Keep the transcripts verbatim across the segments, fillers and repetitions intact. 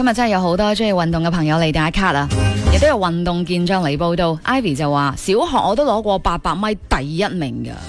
日真係有好多中意運動嘅朋友嚟打卡啊，亦都有運動健將嚟報道。Ivy 就話小學我都攞過八百米第一名噶。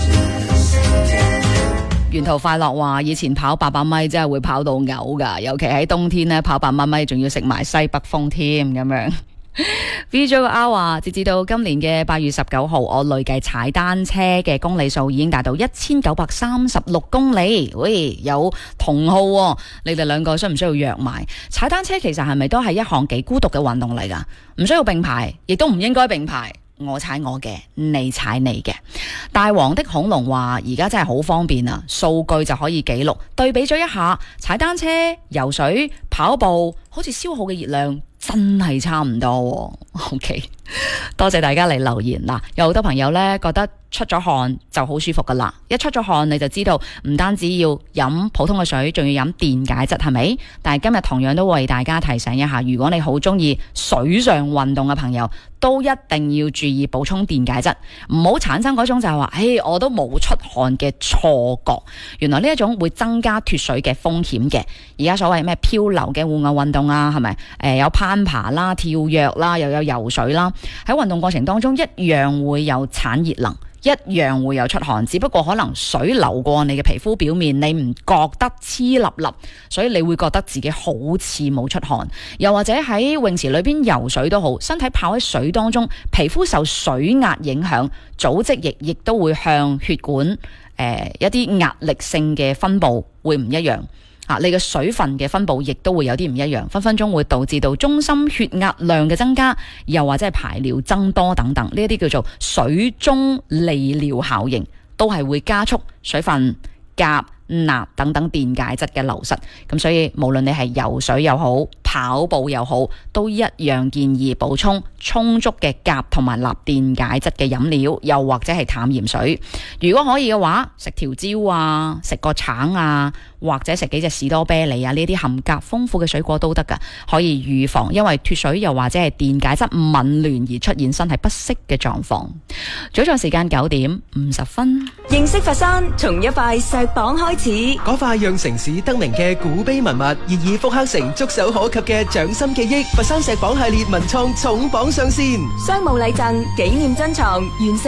沿途快樂話以前跑八百米真係會跑到嘔噶，尤其喺冬天呢，跑八百米仲要食埋西北風添咁樣。V J R 話截至到今年嘅八月十九號，我累計踩單車嘅公里數已經達到一千九百三十六公里。喂，有同號喎，你哋兩個需唔需要約埋？踩單車其實係咪都係一項幾孤獨嘅運動嚟噶？唔需要並排，亦都唔應該並排。我踩我嘅，你踩你嘅。大王的恐龍話而家真係好方便啊，數據就可以記錄。對比咗一下，踩單車、游水、跑步，好似消耗嘅熱量真係差唔多。OK， 多謝大家嚟留言啦。有好多朋友呢覺得出咗汗就好舒服噶啦，一出咗汗你就知道唔單止要飲普通嘅水，仲要飲電解質，係咪？但係今日同樣都為大家提醒一下，如果你好中意水上運動嘅朋友，都一定要注意補充電解質，唔好產生嗰種就係話，誒，我都冇出汗嘅錯覺。原來呢一種會增加脫水嘅風險嘅。而家所謂咩漂流嘅戶外運動啊，係咪？誒、呃，有攀爬啦、跳躍啦，又有游水啦，喺運動過程當中一樣會有產熱能。一樣會有出汗，只不過可能水流過你嘅皮膚表面，你唔覺得黐粒粒，所以你會覺得自己好似冇出汗。又或者喺泳池裏邊游水都好，身體泡喺水當中，皮膚受水壓影響，組織亦亦都會向血管誒、呃、一啲壓力性嘅分布會唔一樣。啊、你嘅水分嘅分布亦都會有啲唔一樣，分分鐘會導致到中心血壓量嘅增加，又或者係排尿增多等等，呢一啲叫做水中利尿效應，都係會加速水分、鉀、鈉等等電解質嘅流失。咁所以無論你係游水又好，跑步又好，都一樣建議補充充足嘅鉀同埋鈉電解質嘅飲料，又或者係淡鹽水。如果可以嘅話，食條蕉啊，食個橙啊，或者食幾隻士多啤梨啊，呢啲含鉀豐富嘅水果都得噶，可以預防因為脫水又或者係電解質紊亂而出現身體不適嘅狀況。早上時間九點五十分， 認識佛山從一塊石榜開始， 嗰塊讓城市得名嘅古碑文物，現已復刻成觸手可及嘅掌心記憶。佛山石榜系列文創重磅上線， 商務禮贈紀念珍藏完成